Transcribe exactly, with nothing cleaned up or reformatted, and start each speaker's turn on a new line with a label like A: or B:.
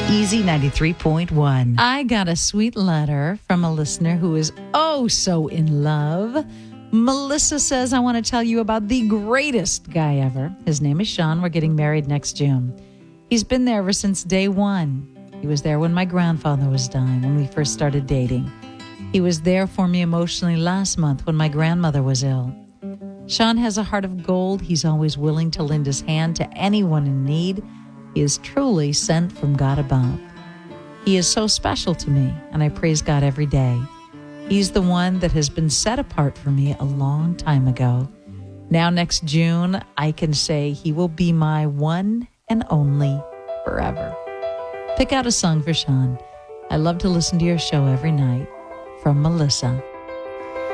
A: Easy ninety-three point one.
B: I got a sweet letter from a listener who is oh so in love. Melissa says, I want to tell you about the greatest guy ever. His name is Sean. We're getting married next June. He's been there ever since day one. He was there when my grandfather was dying, when we first started dating. He was there for me emotionally last month when my grandmother was ill. Sean has a heart of gold. He's always willing to lend his hand to anyone in need. He is truly sent from God above. He is so special to me, and I praise God every day. He's the one that has been set apart for me a long time ago. Now next June, I can say he will be my one and only forever. Pick out a song for Sean. I love to listen to your show every night. From Melissa.